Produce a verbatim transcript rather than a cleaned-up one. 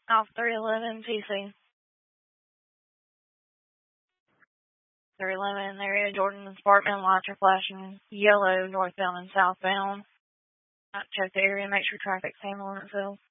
Off three eleven T C. three eleven in the area, Jordan's apartment, lights are flashing yellow, northbound and southbound. Check the area, make sure traffic's handling itself.